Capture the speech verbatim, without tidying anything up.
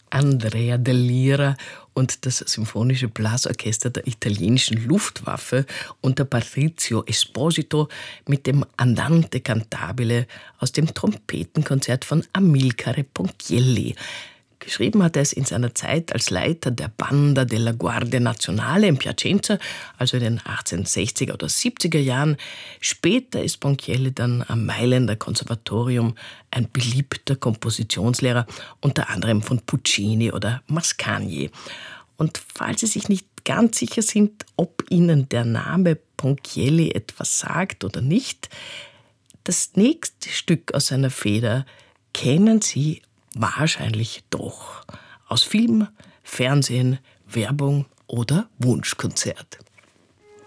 Andrea de Lira und das Symphonische Blasorchester der italienischen Luftwaffe unter Patrizio Esposito mit dem Andante cantabile aus dem Trompetenkonzert von Amilcare Ponchielli. Geschrieben hat er es in seiner Zeit als Leiter der Banda della Guardia Nazionale in Piacenza, also in den achtzehnhundertsechziger oder siebziger Jahren. Später ist Ponchielli dann am Mailänder Konservatorium ein beliebter Kompositionslehrer, unter anderem von Puccini oder Mascagni. Und falls Sie sich nicht ganz sicher sind, ob Ihnen der Name Ponchielli etwas sagt oder nicht, das nächste Stück aus seiner Feder kennen Sie wahrscheinlich doch. Aus Film, Fernsehen, Werbung oder Wunschkonzert.